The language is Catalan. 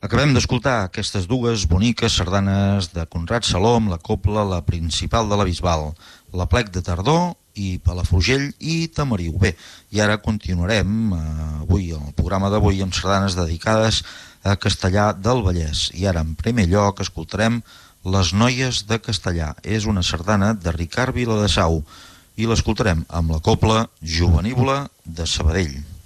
Acabem d'escoltar aquestes dues boniques sardanes de Conrad Salom, la copla, la principal de la Bisbal, la plec de tardor i Palafrugell i Tamariu. Bé, i ara continuarem avui, el programa d'avui, amb sardanes dedicades a Castellar del Vallès. I ara, en primer lloc, escoltarem Les noies de Castellar. És una sardana de Ricard Viladesau i l'escoltarem amb la copla Jovenívola de Sabadell.